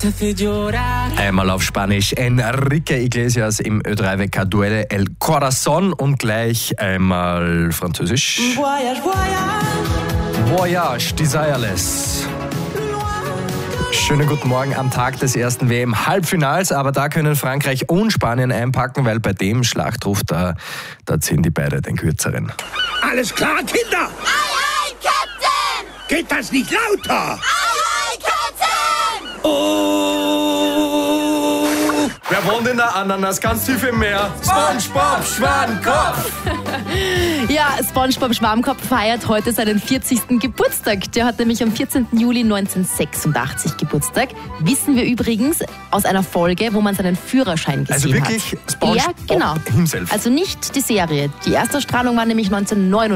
Einmal auf Spanisch Enrique Iglesias im Ö3 Wecker Duelle El Corazón und gleich einmal Französisch. Voyage, Desireless. Schönen guten Morgen am Tag des ersten WM-Halbfinals, aber da können Frankreich und Spanien einpacken, weil bei dem Schlachtruf, da ziehen die beide den kürzeren. Alles klar, Kinder? Aye, aye, Captain! Geht das nicht lauter? Aye, aye, Captain! Oh! Wer wohnt in der Ananas ganz tief im Meer? SpongeBob Schwammkopf! Ja, SpongeBob Schwammkopf feiert heute seinen 40. Geburtstag. Der hat nämlich am 14. Juli 1986 Geburtstag. Wissen wir übrigens aus einer Folge, wo man seinen Führerschein gesehen hat. Also wirklich SpongeBob Ja, genau. himself. Also nicht die Serie. Die Erstausstrahlung war nämlich 1999.